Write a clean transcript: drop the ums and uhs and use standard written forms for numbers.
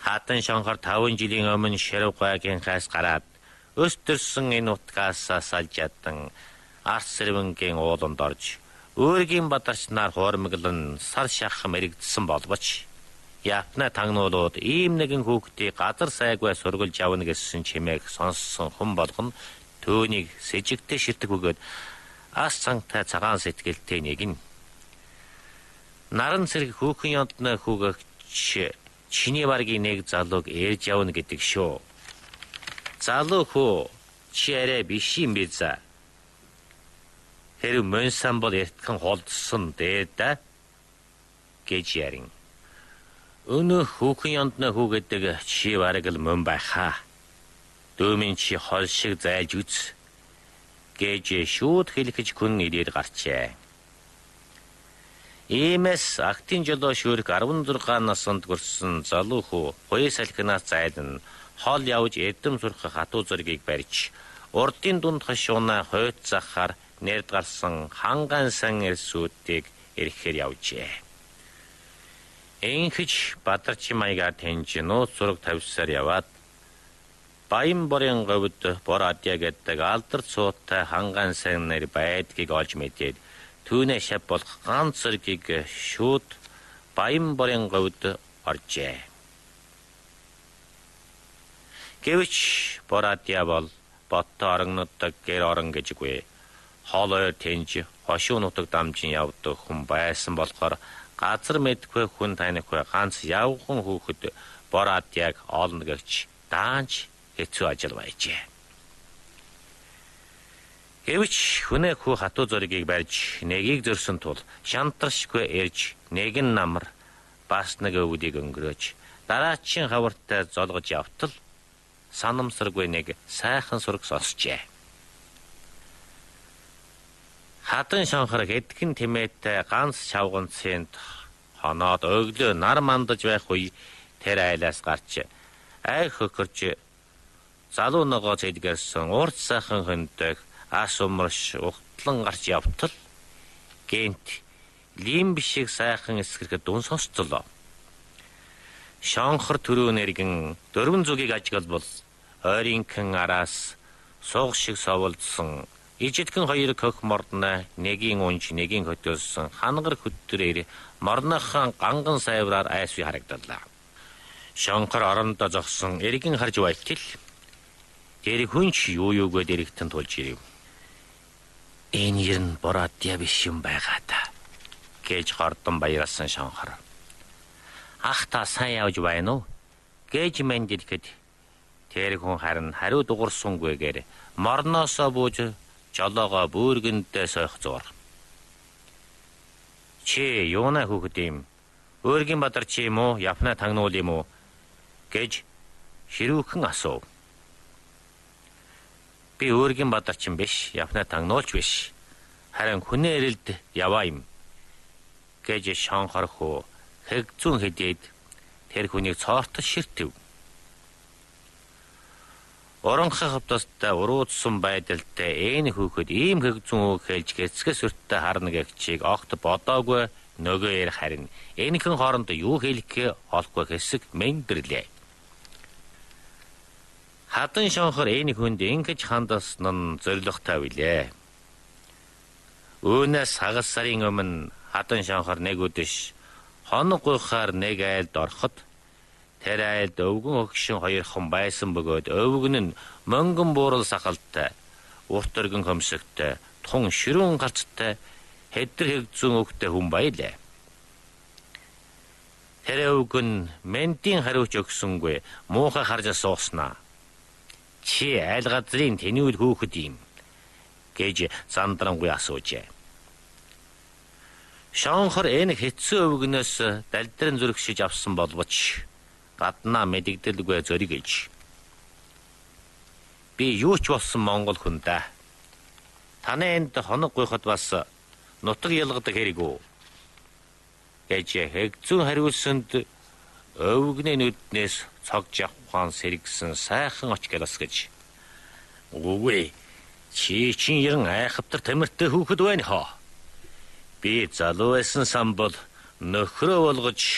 Хатан шонхор 5 жилийн өмнө Ширвгайгийнхаас гараад өстөрсөн энэ утгаас салж ядан арт сэрвэнгийн ууланд орж өөргийн бадарч нар хуурмаглан сар шахах мэрэгдсэн боловч япна тагнуулууд ийм нэгэн хүүхдийг газар сайгүй сургуулж явна гэсэн чимээг сонссон хүн болгон түүнийг сэжигтэй ширтэг өгөөд ас цантай цагаан сэтгэлтэй нэгэн наран цэрэг хүүхэн ёндны хүүгч чиний баргийн нэг залууг ээж явна гэдэг шүү. Залуу хөө чи арай биш юм бэ за. Хэрв мөнсөн бол эртхэн холдсон дээ да гэж ярин. Өнөө хүүхэн ёндны хүү гэдэг чи бараг л мөн байхаа. Дөөмийн чи хол шиг зайлж үз гэж шууд хэлэхж хүн ирээд гарчээ. Иймээс актын жолоо шүүрх 16 наснд хүрсэн залуу хүү хуй салхинаас зайлан хол явж эдэм сурах хатуу зургийг барьж урдын дунд хашууна хойд захаар нэрд гарсан ханган сан эрсүүдийг ирэхээр явжээ. Энхэж бадарчи маягаар тэнж нууц зураг тавьсаар яваад Баян борын говьд бор адья гэдэг алдар цуутай ханган сан нэр байдгийг олж мэдээд түүнээ шав болох ганц зургийг шууд Баян борын говьд оржээ. Гэвч бор адья бол боттой оронгнууддаг гэр орон гэжгүй. Хоолойр тэнж хошуу нутаг дамжин явдаг хүн байсан болохоор газар мэдгүй хүн танихгүй ганц явган хүүхэд бор адьяг олно гэж даанч хэцүү ажил байжээ. Гэвч хүнээ хүү хатуу зургийг барьж нэгийг зөрсөн тул шантаршгүй ирж нэгэн намар бас нэг өвдийг өнгөрөөж дараачийн хавартай золгож явтал санамсаргүй нэг сайхан сураг сонсчээ. Хатан шонхор хэдхэн тэмээтэй ганц шавганцынд хоноод өглөө нар мандаж байх үе тэр айлаас гарч ай хөхөрч залуу ногоо зэдгэрсэн урт сайхан хөндөг ас умрш ухтлан гарч явтал гэнт лим бишиг сайхан эсгэрхэд дүн сонсцолоо. Шонхор төрөө нэргэн дөрвөн зүгийг ажиглал бол ойрынхан араас сууг шиг соволдсон ижидхэн хоёр көх мордна нэгийн унж нэгийн хөтөлсөн хангар хөтөрээр морнохон ганган сайвраар айсви харагдалаа. Шонхор орондоо зогсон эргэн харж байтал тэр хүнч юу юугээд эргэтэн тулж ирэв. Энэ ер нь бор адья биш юм байгаа та гэж гордон баярлсан шонхор. Ах та сайн явж байна уу гэж мэндэлэхэд тэр хүн харин хариу дуурсангүйгээр морноосоо бууж жолоогоо бүүргэндээ сойх зур. Чи юуна хүүхэд юм? Өөргийн бадар чи юм уу? Япна тагнуул юм уу? гэж ширүүхэн асуув. Би өөргийн бадарчин биш, япна тагнуулч биш. Харин хүнээ эрэлд яваа юм гэж шонхор хөө хэгзүүн хэдээд тэр хүнийг цоортож ширтэв. Оронхой хавтастай уруудсан байдалтай энэ хүүхэд ийм хэгзүүн хэлж гэцгээс өртөө харна гэгчийг огт бодоогүй нөгөөр харин энэхэн хоорондоо юу хэлэхээ олохгүй хэсэг мэндэрлээ. Хатан шонхор энэ хүнд ингэж хандсан нь зоригтой билээ. Өөнөөс хагас сарын өмнө хатан шонхор нэг өдөш хоног гуйхаар нэг айлд ороход тэр айлд өвгөн өгшин хоёрхан байсан бөгөөд өвгөн нь мөнгөн буурал сахалтай, урт өргөн хөмсөгтэй, тун ширүүн гарцтай хэдэр хэгзүүн өгтэй хүн байлаа. Тэр өвгөн ментийн хариуч өгсөнгүй муухай харж сууснаа. Чи айл газрын тэнүүл хүүхэд юм гэж зандрангуй асуужээ. Шонхор энэ хэцүү өвгнөөс далдрын зүрхшиж авсан боловч гаднаа мэдэгдэлгүй зөриг ээж. Би юу ч болсон монгол хүн да. Таны энд хоног гуйхад бас нутаг ялгадаг хэрэг үү? Гэж хэгзүүн хариулсанд өвгний нүднээс цогж авахын сэргсэн сайхан очгоос гэж. Үгүй, чи чин ерэн айхавтар тамиртай хүүхэд байна хаа. Би залуу байсан сан бол нөхрөө болгож